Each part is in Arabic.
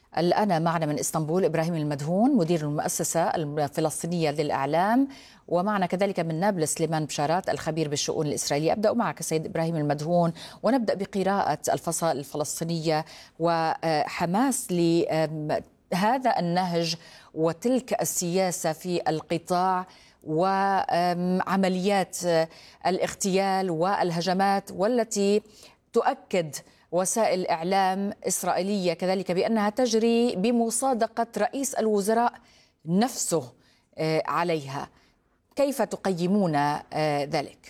الآن معنا من إسطنبول إبراهيم المدهون مدير المؤسسة الفلسطينية للإعلام، ومعنا كذلك من نابلس سليمان بشارات الخبير بالشؤون الإسرائيلية. أبدأ معك سيد إبراهيم المدهون، ونبدأ بقراءة الفصائل الفلسطينية وحماس لهذا النهج وتلك السياسة في القطاع وعمليات الاغتيال والهجمات، والتي تؤكد وسائل إعلام إسرائيلية كذلك بأنها تجري بمصادقة رئيس الوزراء نفسه عليها. كيف تقيمون ذلك؟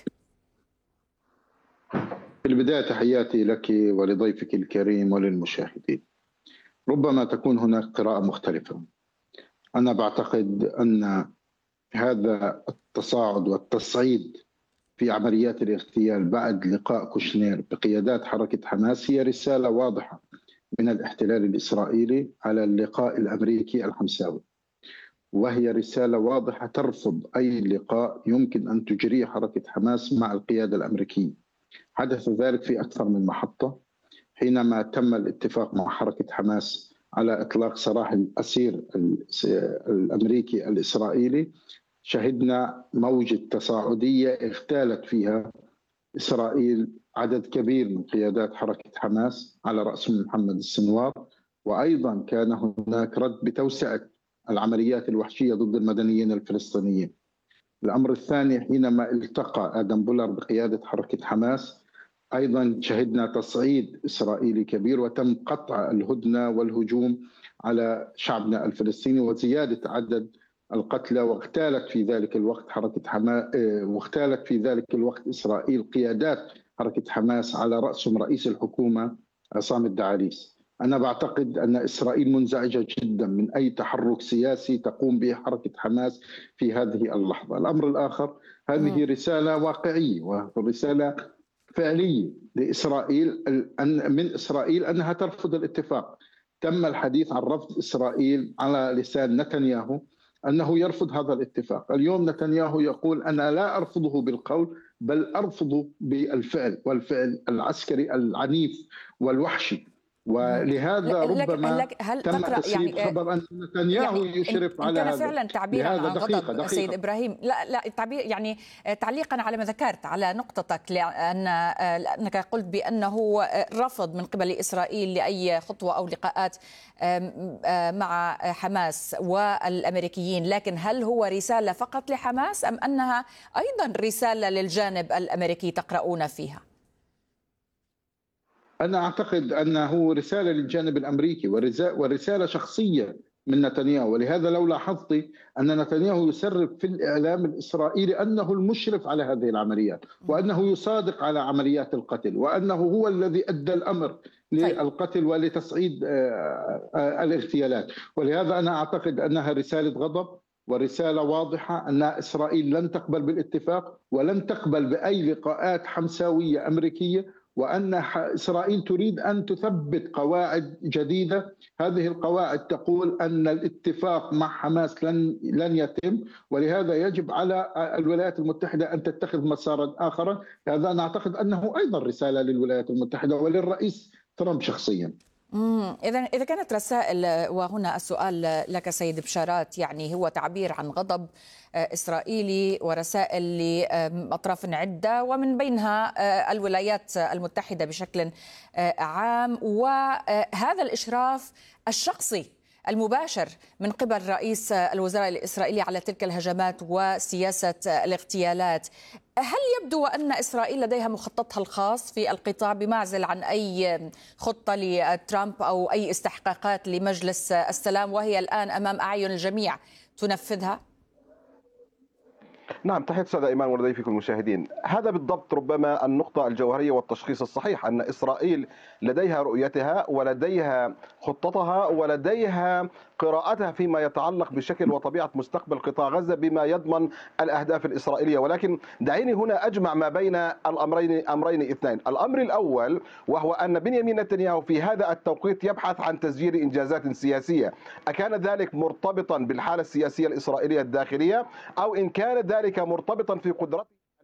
في البداية تحياتي لك ولضيفك الكريم وللمشاهدين. ربما تكون هناك قراءة مختلفة. أنا بعتقد أن هذا التصاعد والتصعيد في عمليات الاغتيال بعد لقاء كوشنير بقيادات حركة حماس هي رسالة واضحة من الاحتلال الإسرائيلي على اللقاء الأمريكي الحمساوي، وهي رسالة واضحة ترفض أي لقاء يمكن أن تجريه حركة حماس مع القيادة الأمريكية. حدث ذلك في أكثر من محطة حينما تم الاتفاق مع حركة حماس على إطلاق سراح الأسير الأمريكي الإسرائيلي. شهدنا موجة تصاعدية اغتالت فيها إسرائيل عدد كبير من قيادات حركة حماس على رأسهم محمد السنوار، وأيضا كان هناك رد بتوسعة العمليات الوحشية ضد المدنيين الفلسطينيين. الأمر الثاني، حينما التقى آدم بولر بقيادة حركة حماس أيضا شهدنا تصعيد إسرائيلي كبير، وتم قطع الهدنة والهجوم على شعبنا الفلسطيني وزيادة عدد القتلى. واغتالت في ذلك الوقت حركة حماس، واغتالت في ذلك الوقت إسرائيل قيادات حركة حماس على رأسهم رئيس الحكومة عصام الدعاليس. أنا بعتقد أن إسرائيل منزعجة جدا من أي تحرك سياسي تقوم به حركة حماس في هذه اللحظة. الأمر الآخر، هذه رسالة واقعية ورسالة فعلية لإسرائيل من إسرائيل أنها ترفض الاتفاق. تم الحديث عن رفض إسرائيل على لسان نتنياهو أنه يرفض هذا الاتفاق. اليوم نتنياهو يقول أنا لا أرفضه بالقول بل أرفضه بالفعل، والفعل العسكري العنيف والوحشي. ولهذا ربما تم تسريب خبر أن نتنياهو يشرف على هذا. فعلا تعبيرا عن غضب سيد إبراهيم. لا التعبير يعني تعليقا على ما ذكرت على نقطتك، لأنك قلت بأنه رفض من قبل إسرائيل لأي خطوة أو لقاءات مع حماس والأمريكيين، لكن هل هو رسالة فقط لحماس أم أنها أيضا رسالة للجانب الأمريكي تقرؤون فيها؟ أنا أعتقد أنه رسالة للجانب الأمريكي ورسالة شخصية من نتنياهو. ولهذا لو لاحظت أن نتنياهو يسرب في الإعلام الإسرائيلي أنه المشرف على هذه العمليات، وأنه يصادق على عمليات القتل، وأنه هو الذي أدى الأمر للقتل ولتصعيد الاغتيالات. ولهذا أنا أعتقد أنها رسالة غضب ورسالة واضحة أن إسرائيل لن تقبل بالاتفاق ولن تقبل بأي لقاءات حمساوية أمريكية، وأن إسرائيل تريد أن تثبت قواعد جديدة. هذه القواعد تقول أن الاتفاق مع حماس لن يتم، ولهذا يجب على الولايات المتحدة أن تتخذ مسارا آخر. هذا أنا أعتقد أنه أيضا رسالة للولايات المتحدة وللرئيس ترامب شخصيا. إذا كانت رسائل، وهنا السؤال لك سيد بشارات، يعني هو تعبير عن غضب إسرائيلي ورسائل لأطراف عدة ومن بينها الولايات المتحدة بشكل عام، وهذا الإشراف الشخصي المباشر من قبل رئيس الوزراء الإسرائيلي على تلك الهجمات وسياسة الاغتيالات، هل يبدو أن إسرائيل لديها مخططها الخاص في القطاع بمعزل عن أي خطة لترامب أو أي استحقاقات لمجلس السلام، وهي الآن أمام أعين الجميع تنفذها؟ نعم، تحية أستاذ إيمان ولضيفكم المشاهدين. هذا بالضبط ربما النقطة الجوهرية والتشخيص الصحيح، أن إسرائيل لديها رؤيتها ولديها خطتها ولديها قراءتها فيما يتعلق بشكل وطبيعة مستقبل قطاع غزة بما يضمن الأهداف الإسرائيلية. ولكن دعيني هنا أجمع ما بين أمرين اثنين. الأمر الأول وهو أن بنيامين نتنياهو في هذا التوقيت يبحث عن تسجيل إنجازات سياسية. أكان ذلك مرتبطا بالحالة السياسية الإسرائيلية الداخلية، أو إن كان ذلك مرتبطا في قدرته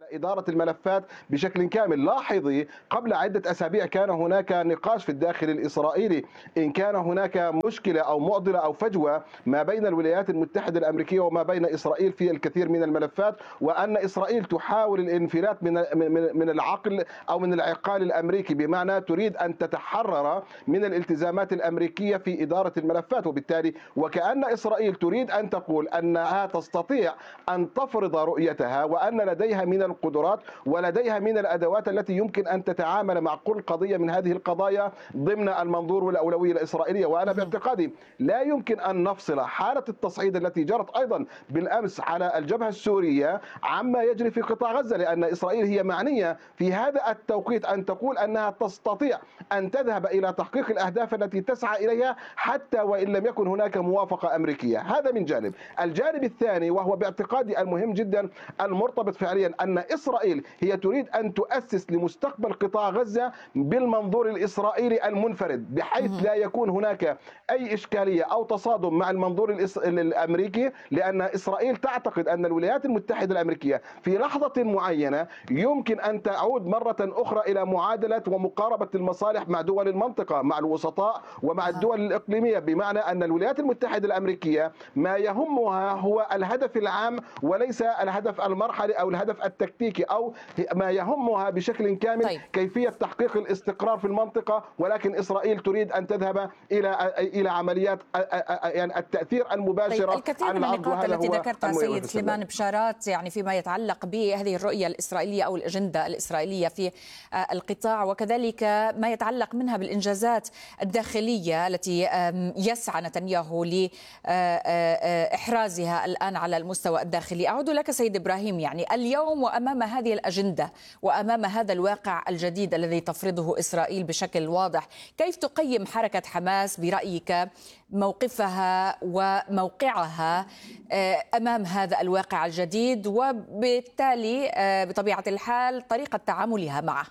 إدارة الملفات بشكل كامل. لاحظي قبل عدة أسابيع كان هناك نقاش في الداخل الإسرائيلي إن كان هناك مشكلة أو معضلة أو فجوة ما بين الولايات المتحدة الأمريكية وما بين إسرائيل في الكثير من الملفات، وأن إسرائيل تحاول الانفلات من العقل أو من العقال الأمريكي، بمعنى تريد أن تتحرر من الالتزامات الأمريكية في إدارة الملفات. وبالتالي وكأن إسرائيل تريد أن تقول أنها تستطيع أن تفرض رؤيتها، وأن لديها من القدرات ولديها من الأدوات التي يمكن أن تتعامل مع كل قضية من هذه القضايا ضمن المنظور والأولوية الإسرائيلية. وأنا باعتقادي لا يمكن أن نفصل حالة التصعيد التي جرت أيضا بالأمس على الجبهة السورية عما يجري في قطاع غزة، لأن إسرائيل هي معنية في هذا التوقيت أن تقول أنها تستطيع أن تذهب إلى تحقيق الأهداف التي تسعى إليها حتى وإن لم يكن هناك موافقة أمريكية. هذا من جانب. الجانب الثاني وهو باعتقادي المهم جدا المرتبط فعليا أن إسرائيل هي تريد أن تؤسس لمستقبل قطاع غزة بالمنظور الإسرائيلي المنفرد، بحيث لا يكون هناك أي إشكالية أو تصادم مع المنظور الأمريكي، لأن إسرائيل تعتقد أن الولايات المتحدة الأمريكية في لحظة معينة يمكن أن تعود مرة أخرى إلى معادلة ومقاربة المصالح مع دول المنطقة، مع الوسطاء ومع الدول الإقليمية، بمعنى أن الولايات المتحدة الأمريكية ما يهمها هو الهدف العام وليس الهدف المرحلي أو الهدف التكتيكي، أو ما يهمها بشكل كامل كيفية تحقيق الاستقرار في المنطقة. ولكن إسرائيل تريد أن تذهب إلى عمليات يعني التأثير المباشر الكثير على من الأرض. النقاط التي ذكرتها سيد سليمان سليمان بشارات يعني فيما يتعلق بهذه الرؤية الإسرائيلية أو الأجندة الإسرائيلية في القطاع، وكذلك ما يتعلق منها بالإنجازات الداخلية التي يسعى نتنياهو لإحرازها الآن على المستوى الداخلي. أعود لك سيد إبراهيم، يعني اليوم وأمام هذه الأجندة وأمام هذا الواقع الجديد الذي تفرضه إسرائيل بشكل واضح، كيف تقيم حركة حماس برأيك موقفها وموقعها أمام هذا الواقع الجديد، وبالتالي بطبيعة الحال طريقة تعاملها معه؟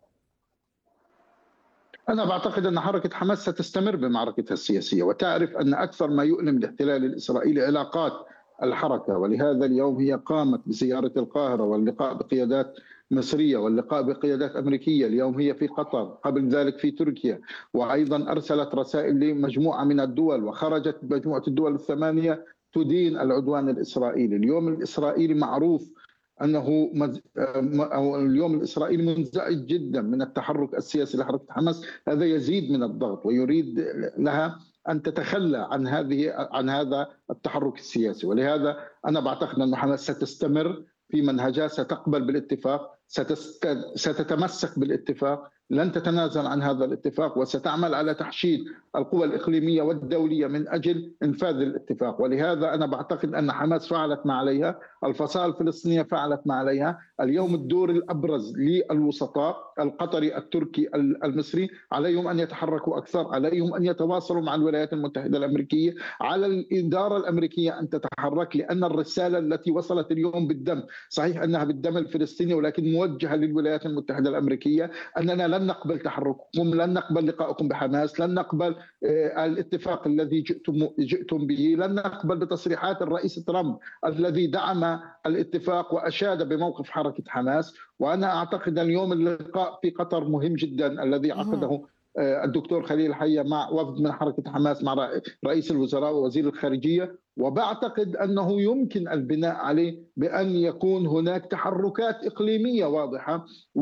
أنا بعتقد أن حركة حماس ستستمر بمعركتها السياسية، وتعرف أن أكثر ما يؤلم الاحتلال الإسرائيلي علاقات الحركة، ولهذا اليوم هي قامت بزيارة القاهرة واللقاء بقيادات مصرية واللقاء بقيادات أمريكية. اليوم هي في قطر، قبل ذلك في تركيا، وأيضا أرسلت رسائل لمجموعة من الدول، وخرجت مجموعة الدول الثمانية تدين العدوان الإسرائيلي. اليوم الإسرائيلي معروف أنه اليوم الإسرائيلي منزعج جدا من التحرك السياسي لحركة حماس. هذا يزيد من الضغط ويريد لها أن تتخلى عن هذا التحرك السياسي. ولهذا أنا بعتقد أن حماس ستستمر في منهجها، ستقبل بالاتفاق، ستتمسك بالاتفاق، لن تتنازل عن هذا الاتفاق، وستعمل على تحشيد القوى الإقليمية والدولية من أجل إنفاذ الاتفاق. ولهذا أنا بعتقد أن حماس فعلت ما عليها، الفصائل الفلسطينية فعلت ما عليها. اليوم الدور الأبرز للوسطاء القطري التركي المصري عليهم أن يتحركوا أكثر، عليهم أن يتواصلوا مع الولايات المتحدة الأمريكية، على الإدارة الأمريكية أن تتحرك، لأن الرسالة التي وصلت اليوم بالدم، صحيح أنها بالدم الفلسطيني، ولكن موجهة للولايات المتحدة الأمريكية أننا لن نقبل تحرككم، لن نقبل لقائكم بحماس، لن نقبل الاتفاق الذي جئتم به، لن نقبل بتصريحات الرئيس ترامب الذي دعم الاتفاق وأشاد بموقف حركة حماس. وأنا أعتقد اليوم اللقاء في قطر مهم جدا الذي عقده الدكتور خليل حية مع وفد من حركة حماس مع رئيس الوزراء ووزير الخارجية، وبعتقد أنه يمكن البناء عليه بأن يكون هناك تحركات إقليمية واضحة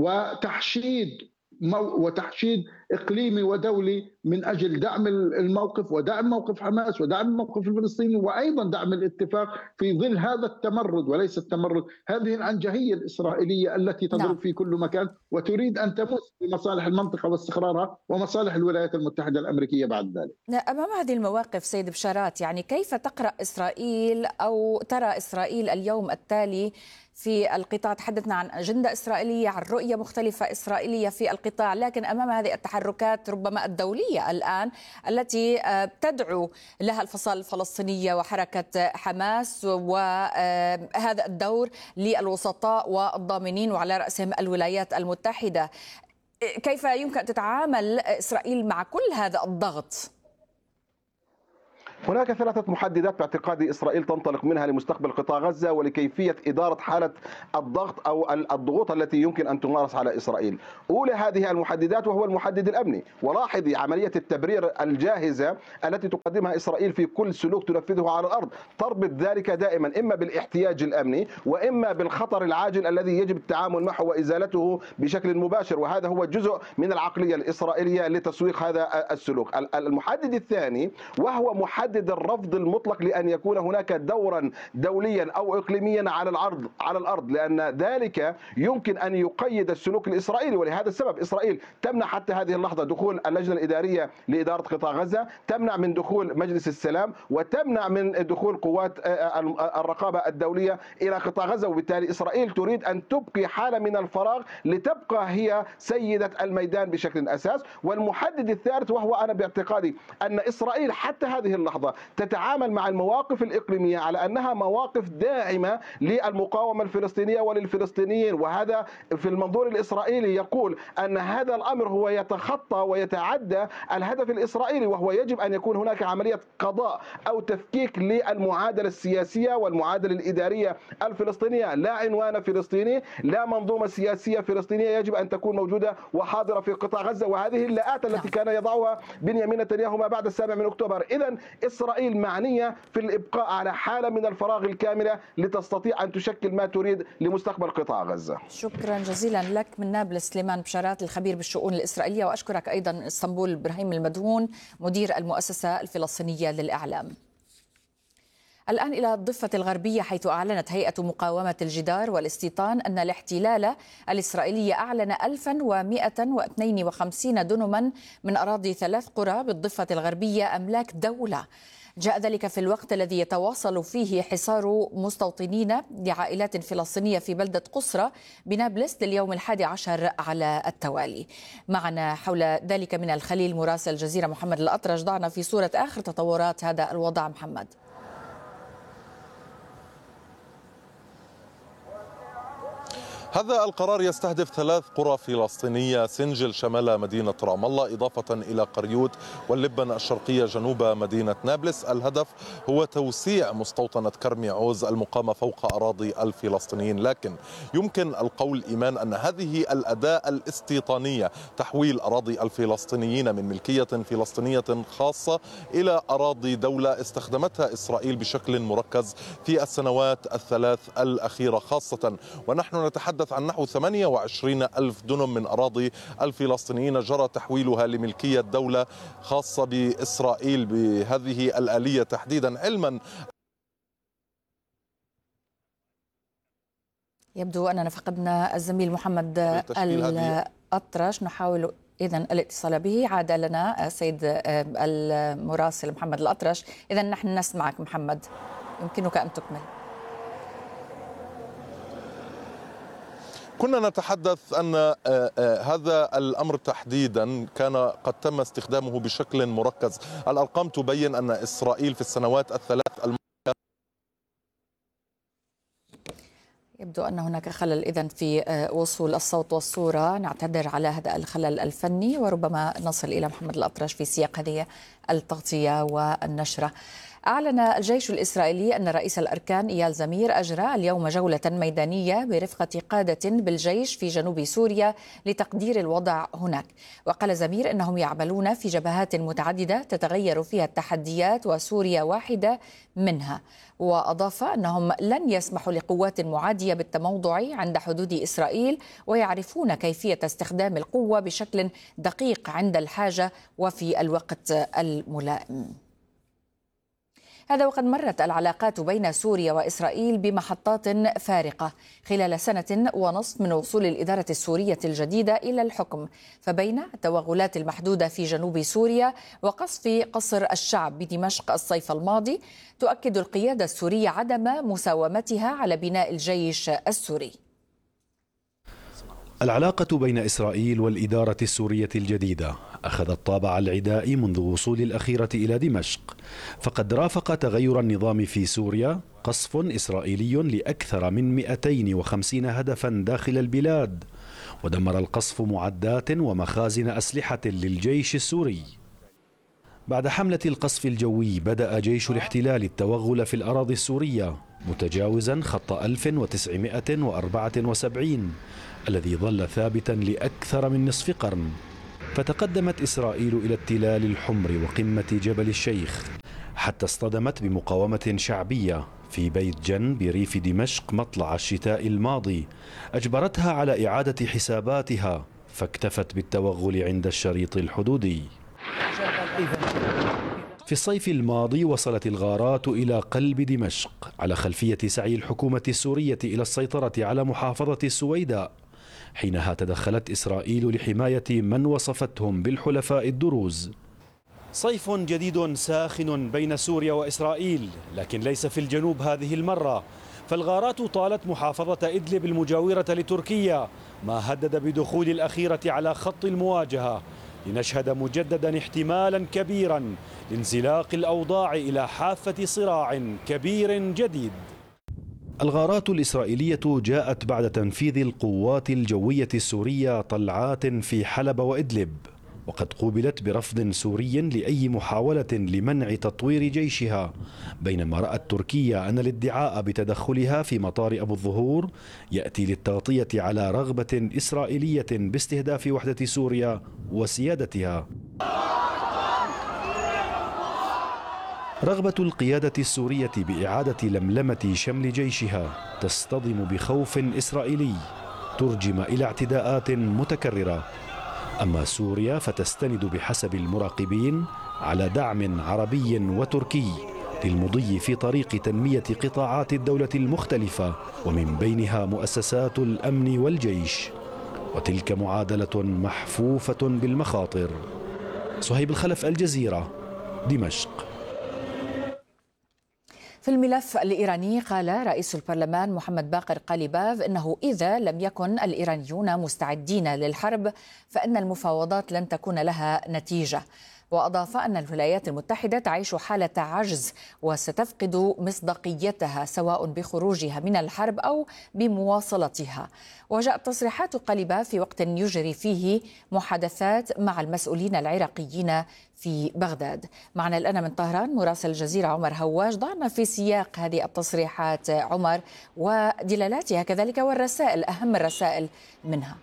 وتحشيد إقليمي ودولي من أجل دعم الموقف ودعم موقف حماس ودعم الموقف الفلسطيني، وأيضا دعم الاتفاق في ظل هذا التمرد وليس التمرد، هذه العنجهية الإسرائيلية التي تضرب في كل مكان وتريد أن تمس بمصالح المنطقة واستقرارها ومصالح الولايات المتحدة الأمريكية بعد ذلك. أمام هذه المواقف سيد بشارات، يعني كيف تقرأ إسرائيل أو ترى إسرائيل اليوم التالي في القطاع؟ تحدثنا عن أجندة إسرائيلية، عن رؤية مختلفة إسرائيلية في القطاع، لكن أمام هذه التحركات ربما الدولية الآن التي تدعو لها الفصائل الفلسطينية وحركة حماس، وهذا الدور للوسطاء والضامنين وعلى رأسهم الولايات المتحدة، كيف يمكن أن تتعامل إسرائيل مع كل هذا الضغط؟ هناك 3 محددات باعتقادي إسرائيل تنطلق منها لمستقبل قطاع غزة ولكيفية إدارة حالة الضغط أو الضغوط التي يمكن أن تمارس على إسرائيل. أولى هذه المحددات وهو المحدد الأمني، ولاحظي عملية التبرير الجاهزة التي تقدمها إسرائيل في كل سلوك تنفذه على الأرض، تربط ذلك دائما إما بالاحتياج الأمني وإما بالخطر العاجل الذي يجب التعامل معه وإزالته بشكل مباشر، وهذا هو جزء من العقلية الإسرائيلية لتسويق هذا السلوك. المحدد الثاني وهو محدد الرفض المطلق لأن يكون هناك دورا دوليا أو إقليميا على الأرض، لأن ذلك يمكن أن يقيد السلوك الإسرائيلي. ولهذا السبب إسرائيل تمنع حتى هذه اللحظة دخول اللجنة الإدارية لإدارة قطاع غزة، تمنع من دخول مجلس السلام، وتمنع من دخول قوات الرقابة الدولية إلى قطاع غزة. وبالتالي إسرائيل تريد أن تبقي حالة من الفراغ لتبقى هي سيدة الميدان بشكل أساس. والمحدد الثالث وهو أنا باعتقادي أن إسرائيل حتى هذه اللحظة تتعامل مع المواقف الإقليمية على أنها مواقف داعمة للمقاومة الفلسطينية وللفلسطينيين، وهذا في المنظور الإسرائيلي يقول أن هذا الأمر هو يتخطى ويتعدى الهدف الإسرائيلي، وهو يجب أن يكون هناك عملية قضاء أو تفكيك للمعادلة السياسية والمعادلة الإدارية الفلسطينية. لا عنوان فلسطيني، لا منظومة سياسية فلسطينية يجب أن تكون موجودة وحاضرة في قطاع غزة، وهذه اللاءات التي كان يضعها بنيامين نتنياهو ما بعد 7 أكتوبر. إذن إسرائيل معنية في الإبقاء على حالة من الفراغ الكاملة لتستطيع أن تشكل ما تريد لمستقبل قطاع غزة. شكرا جزيلا لك من نابلس سليمان بشارات الخبير بالشؤون الإسرائيلية، وأشكرك أيضا من اسطنبول إبراهيم المدهون مدير المؤسسة الفلسطينية للإعلام. الآن إلى الضفة الغربية، حيث أعلنت هيئة مقاومة الجدار والاستيطان أن الاحتلال الإسرائيلي أعلن 1152 دنما من أراضي 3 قرى بالضفة الغربية أملاك دولة. جاء ذلك في الوقت الذي يتواصل فيه حصار مستوطنين لعائلات فلسطينية في بلدة قصرة بنابلس لليوم 11 على التوالي. معنا حول ذلك من الخليل مراسل الجزيرة محمد الأطرش. ضعنا في صورة آخر تطورات هذا الوضع محمد. هذا القرار يستهدف 3 قرى فلسطينية: سنجل شمال مدينة رام الله، إضافة إلى قريوت واللبن الشرقية جنوب مدينة نابلس. الهدف هو توسيع مستوطنة كرمي عوز المقامة فوق أراضي الفلسطينيين، لكن يمكن القول إيمان أن هذه الأداة الاستيطانية تحويل أراضي الفلسطينيين من ملكية فلسطينية خاصة إلى أراضي دولة استخدمتها إسرائيل بشكل مركز في السنوات ال3 الأخيرة خاصة، ونحن نتحدث عن نحو 28 ألف دنم من أراضي الفلسطينيين جرى تحويلها لملكية دولة خاصة بإسرائيل بهذه الآلية تحديدا. علما يبدو أننا فقدنا الزميل محمد الأطرش، نحاول إذن الاتصال به. عاد لنا السيد المراسل محمد الأطرش. إذن نحن نسمعك محمد، يمكنك أن تكمل. كنا نتحدث أن هذا الأمر تحديدا كان قد تم استخدامه بشكل مركز. الأرقام تبين أن إسرائيل في السنوات ال3 يبدو أن هناك خلل إذن في وصول الصوت والصورة. نعتذر على هذا الخلل الفني، وربما نصل إلى محمد الأطرش في سياق هذه التغطية والنشرة. أعلن الجيش الإسرائيلي أن رئيس الأركان إيال زمير أجرى اليوم جولة ميدانية برفقة قادة بالجيش في جنوب سوريا لتقدير الوضع هناك. وقال زمير أنهم يعملون في جبهات متعددة تتغير فيها التحديات وسوريا واحدة منها. وأضاف أنهم لن يسمحوا لقوات معادية بالتموضع عند حدود إسرائيل، ويعرفون كيفية استخدام القوة بشكل دقيق عند الحاجة وفي الوقت الملائم. هذا وقد مرت العلاقات بين سوريا وإسرائيل بمحطات فارقة خلال 1.5 سنة من وصول الإدارة السورية الجديدة إلى الحكم، فبين التوغلات المحدودة في جنوب سوريا وقصف قصر الشعب بدمشق الصيف الماضي، تؤكد القيادة السورية عدم مساومتها على بناء الجيش السوري. العلاقة بين إسرائيل والإدارة السورية الجديدة أخذت طابع العداء منذ وصول الأخيرة إلى دمشق، فقد رافق تغير النظام في سوريا قصف إسرائيلي لأكثر من 250 هدفا داخل البلاد، ودمر القصف معدات ومخازن أسلحة للجيش السوري. بعد حملة القصف الجوي بدأ جيش الاحتلال التوغل في الأراضي السورية متجاوزا خط 1974 الذي ظل ثابتا لأكثر من نصف قرن. فتقدمت إسرائيل إلى التلال الحمر وقمة جبل الشيخ حتى اصطدمت بمقاومة شعبية في بيت جن بريف دمشق مطلع الشتاء الماضي أجبرتها على إعادة حساباتها، فاكتفت بالتوغل عند الشريط الحدودي. في الصيف الماضي وصلت الغارات إلى قلب دمشق على خلفية سعي الحكومة السورية إلى السيطرة على محافظة السويداء، حينها تدخلت إسرائيل لحماية من وصفتهم بالحلفاء الدروز. صيف جديد ساخن بين سوريا وإسرائيل، لكن ليس في الجنوب هذه المرة، فالغارات طالت محافظة إدلب المجاورة لتركيا، ما هدد بدخول الأخيرة على خط المواجهة، لنشهد مجددا احتمالا كبيرا لانزلاق الأوضاع إلى حافة صراع كبير جديد. الغارات الإسرائيلية جاءت بعد تنفيذ القوات الجوية السورية طلعات في حلب وإدلب، وقد قوبلت برفض سوري لأي محاولة لمنع تطوير جيشها، بينما رأت تركيا أن الادعاء بتدخلها في مطار أبو الظهور يأتي للتغطية على رغبة إسرائيلية باستهداف وحدة سوريا وسيادتها. رغبة القيادة السورية بإعادة لملمة شمل جيشها تصطدم بخوف إسرائيلي ترجم إلى اعتداءات متكررة. أما سوريا فتستند بحسب المراقبين على دعم عربي وتركي للمضي في طريق تنمية قطاعات الدولة المختلفة، ومن بينها مؤسسات الأمن والجيش، وتلك معادلة محفوفة بالمخاطر. صهيب الخلف، الجزيرة، دمشق. في الملف الإيراني قال رئيس البرلمان محمد باقر قاليباف إنه إذا لم يكن الإيرانيون مستعدين للحرب فإن المفاوضات لن تكون لها نتيجة. وأضاف أن الولايات المتحدة تعيش حالة عجز وستفقد مصداقيتها سواء بخروجها من الحرب أو بمواصلتها. وجاءت تصريحات قاليباف في وقت يجري فيه محادثات مع المسؤولين العراقيين في بغداد. معنا الآن من طهران مراسل الجزيرة عمر هواش. ضعنا في سياق هذه التصريحات عمر ودلالاتها كذلك والرسائل، أهم الرسائل منها.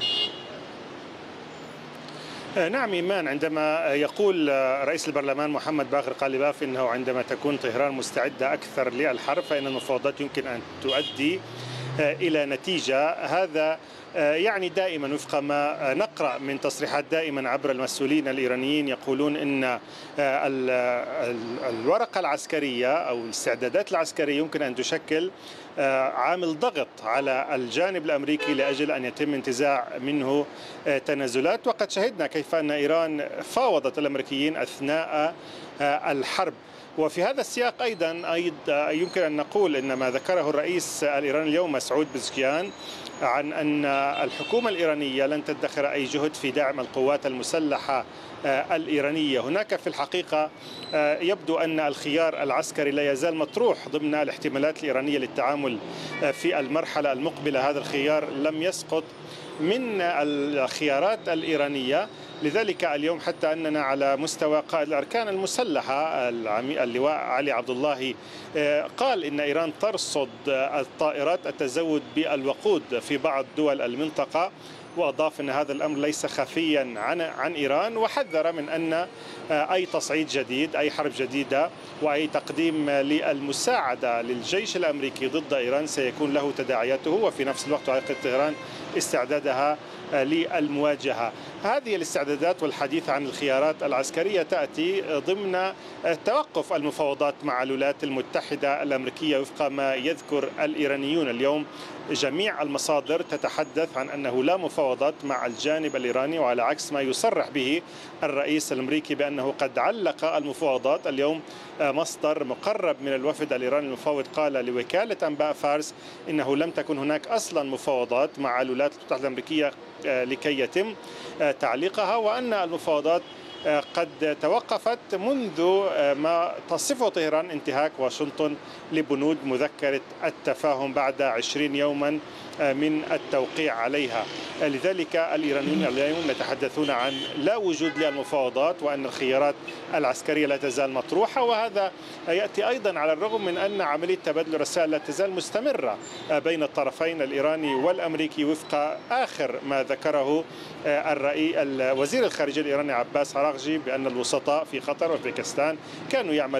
نعم إيمان، عندما يقول رئيس البرلمان محمد باقر قاليباف إنه عندما تكون طهران مستعدة أكثر للحرب فإن المفاوضات يمكن أن تؤدي إلى نتيجة، هذا يعني دائما وفق ما نقرأ من تصريحات دائما عبر المسؤولين الإيرانيين يقولون إن الورقة العسكرية أو الاستعدادات العسكرية يمكن أن تشكل عامل ضغط على الجانب الأمريكي لأجل أن يتم انتزاع منه تنازلات. وقد شهدنا كيف أن إيران فاوضت الأمريكيين أثناء الحرب. وفي هذا السياق أيضا يمكن أن نقول إن ما ذكره الرئيس الإيراني اليوم مسعود بزكيان عن أن الحكومة الإيرانية لن تدخر أي جهد في دعم القوات المسلحة الإيرانية. هناك في الحقيقة يبدو أن الخيار العسكري لا يزال مطروح ضمن الاحتمالات الإيرانية للتعامل في المرحلة المقبلة. هذا الخيار لم يسقط من الخيارات الإيرانية. لذلك اليوم حتى أننا على مستوى قائد الأركان المسلحة اللواء علي عبد الله قال إن إيران ترصد الطائرات التزود بالوقود في بعض دول المنطقة، وأضاف أن هذا الأمر ليس خفيا عن إيران، وحذر من أن أي تصعيد جديد، أي حرب جديدة وأي تقديم للمساعدة للجيش الأمريكي ضد إيران سيكون له تداعياته، وفي نفس الوقت تعقد طهران استعدادها للمواجهة. هذه الاستعدادات والحديث عن الخيارات العسكرية تأتي ضمن توقف المفاوضات مع الولايات المتحدة الأمريكية وفق ما يذكر الإيرانيون اليوم. جميع المصادر تتحدث عن أنه لا مفاوضات مع الجانب الإيراني، وعلى عكس ما يصرح به الرئيس الأمريكي بأنه قد علق المفاوضات. اليوم مصدر مقرب من الوفد الإيراني المفاوض قال لوكالة أنباء فارس إنه لم تكن هناك أصلا مفاوضات مع الولايات المتحدة الأمريكية لكي يتم تعليقها، وأن المفاوضات قد توقفت منذ ما تصفه طهران انتهاك واشنطن لبنود مذكرة التفاهم بعد 20 يوما من التوقيع عليها. لذلك الإيرانيون اليوم يتحدثون عن لا وجود للمفاوضات وأن الخيارات العسكرية لا تزال مطروحة، وهذا يأتي أيضا على الرغم من أن عملية تبادل الرسائل لا تزال مستمرة بين الطرفين الإيراني والأمريكي وفق آخر ما ذكره وزير الخارجية الإيراني عباس عراقجي بأن الوسطاء في قطر وأوزبكستان كانوا يعملون